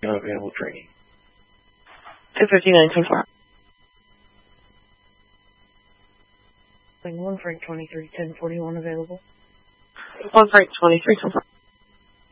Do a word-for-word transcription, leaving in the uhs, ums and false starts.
available training. two fifty-nine confirm. one Frank twenty-three, ten forty-one available. one Frank twenty-three confirm.